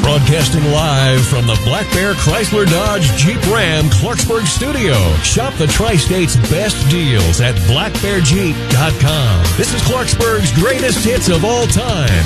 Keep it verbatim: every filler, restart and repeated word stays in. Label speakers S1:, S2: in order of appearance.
S1: Broadcasting live from the Black Bear Chrysler Dodge Jeep Ram Clarksburg studio. Shop the Tri-State's best deals at black bear jeep dot com. This is Clarksburg's greatest hits of all time.